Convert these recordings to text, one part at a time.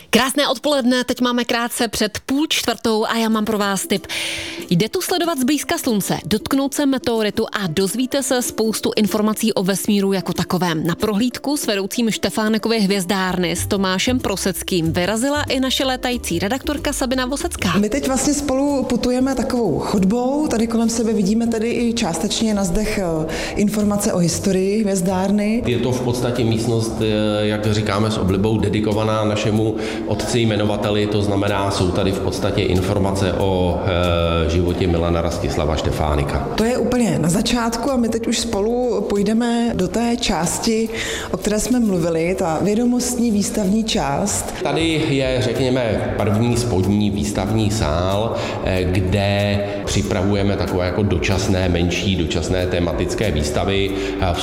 Krásné odpoledne, teď máme krátce před 3:30 a já mám pro vás tip. Jde tu sledovat zblízka slunce, dotknout se meteoritu a dozvíte se spoustu informací o vesmíru jako takovém. Na prohlídku s vedoucím Štefánekovy hvězdárny s Tomášem Proseckým vyrazila i naše létající redaktorka Sabina Vosecká. My teď vlastně spolu putujeme takovou chodbou, tady kolem sebe vidíme tady i částečně na zdech informace o historii hvězdárny. Je to v podstatě místnost, jak říkáme s oblibou, dedikovaná našemu otci jmenovateli, to znamená, jsou tady v podstatě informace o životě Milana Rastislava Štefánika. To je úplně na začátku a my teď už spolu půjdeme do té části, o které jsme mluvili, ta vědomostní výstavní část. Tady je, řekněme, první spodní výstavní sál, kde připravujeme takové jako menší dočasné tematické výstavy.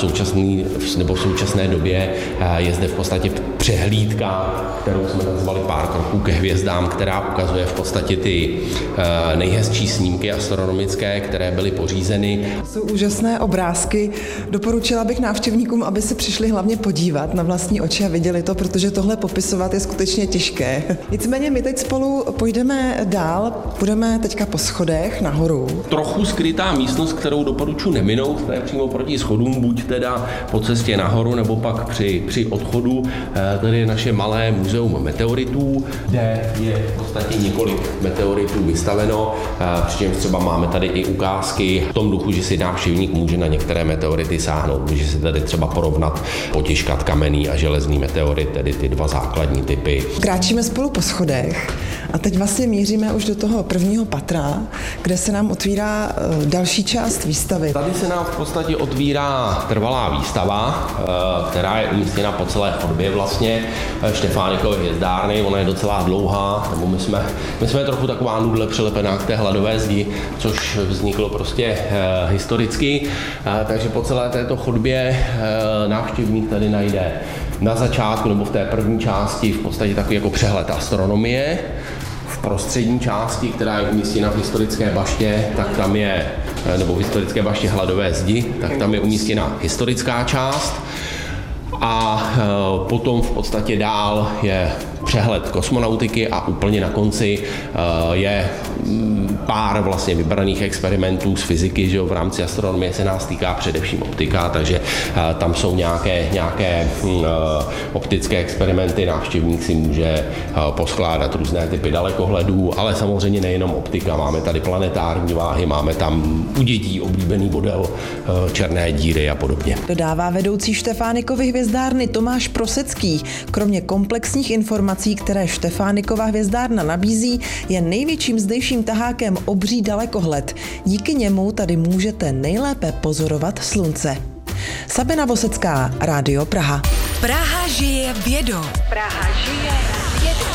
V současné době je zde v podstatě přehlídka, kterou jsme nazvali Pár kroků ke hvězdám, která ukazuje v podstatě ty nejhezčí snímky astronomické, které byly pořízeny. Jsou úžasné obrázky. Doporučila bych návštěvníkům, aby se přišli hlavně podívat na vlastní oči a viděli to, protože tohle popisovat je skutečně těžké. Nicméně my teď spolu půjdeme dál, půjdeme teďka po schodech nahoru. Trochu skrytá místnost, kterou doporučuji neminout, to je přímo proti schodům, buď teda po cestě nahoru, nebo pak při odchodu. Tady je naše malé muzeum meteoritů, kde je v podstatě několik meteoritů vystaveno, přičemž třeba máme tady i ukázky v tom duchu, že si návštěvník může na některé meteority sáhnout, může si tady třeba porovnat, potiškat kamenný a železný meteorit, tedy ty dva základní typy. Kráčíme spolu po schodech a teď vlastně míříme už do toho prvního patra, kde se nám otvírá další část výstavy. Tady se nám v podstatě otvírá trvalá výstava, která je umístěna po celé chodbě vlastně Štefánikovy hvězdárny. Ona je docela dlouhá, nebo my jsme trochu taková nudle přilepená k té hladové zdi, což vzniklo prostě historicky. Takže po celé této chodbě návštěvník tady najde na začátku nebo v té první části v podstatě takový jako přehled astronomie. V prostřední části, která je umístěna v historické baště, tak tam je, nebo v historické baště hladové zdi, tak tam je umístěna historická část. A potom v podstatě dál je přehled kosmonautiky a úplně na konci je pár vlastně vybraných experimentů z fyziky, že v rámci astronomie se nás týká především optika, takže tam jsou nějaké optické experimenty, návštěvník si může poskládat různé typy dalekohledů, ale samozřejmě nejenom optika, máme tady planetární váhy, máme tam u dětí oblíbený model černé díry a podobně. Dodává vedoucí Štefánikovy hvězdárny Tomáš Prosecký. Kromě komplexních informací, které Štefánikova hvězdárna nabízí, je největším zdejším tahákem obří dalekohled. Díky němu tady můžete nejlépe pozorovat slunce. Sabina Vosecká, Rádio Praha. Praha žije vědou. Praha žije vědou.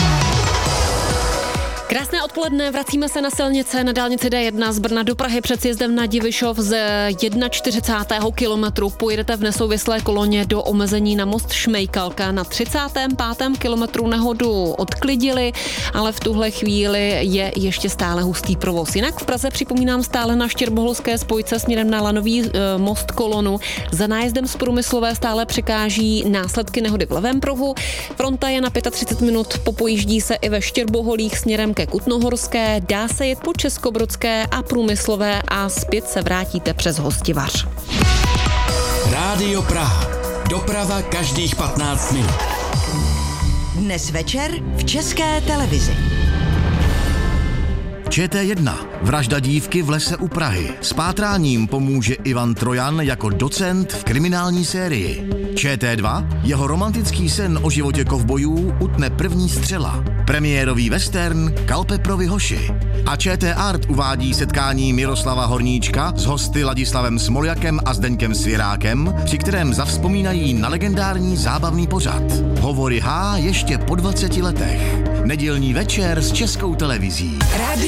Krásné odpoledne, vracíme se na silnice na dálnici D1 z Brna do Prahy před sjezdem na Divišov z 41. kilometru. Pojedete v nesouvislé koloně do omezení na most Šmejkalka. Na 35. kilometru nehodu odklidili, ale v tuhle chvíli je ještě stále hustý provoz. Jinak v Praze, připomínám, stále na Štěrboholské spojce směrem na Lanový most kolonu. Za nájezdem z Průmyslové stále překáží následky nehody v levém pruhu. Fronta je na 35 minut, popojíždí se i ve Štěrboholích směrem ke Kutnohorské, dá se jet po Českobrodské a Průmyslové a zpět se vrátíte přes Hostivař. Rádio Praha. Doprava každých 15 minut. Dnes večer v České televizi. ČT1. Vražda dívky v lese u Prahy. S pátráním pomůže Ivan Trojan jako docent v kriminální sérii. ČT2. Jeho romantický sen o životě kovbojů utne první střela. Premiérový western Kalpeprovi hoši. A ČT Art uvádí setkání Miroslava Horníčka s hosty Ladislavem Smoljakem a Zdeňkem Svěrákem, při kterém zavzpomínají na legendární zábavný pořad. Hovory H ještě po 20 letech. Nedělní večer s Českou televizí.